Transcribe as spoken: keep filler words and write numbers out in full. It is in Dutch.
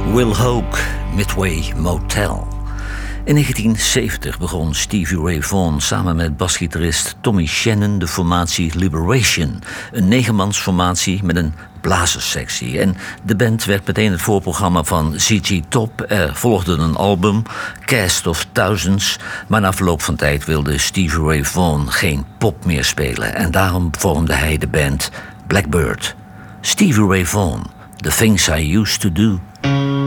Will Hoke, Midway Motel. In negentien zeventig begon Stevie Ray Vaughan samen met basgitarist Tommy Shannon de formatie Liberation. Een negenmansformatie met een blazerssectie. En de band werd meteen het voorprogramma van Z Z Top. Er volgde een album, Cast of Thousands. Maar na verloop van tijd wilde Stevie Ray Vaughan geen pop meer spelen. En daarom vormde hij de band Blackbird. Stevie Ray Vaughan, The Things I Used to Do.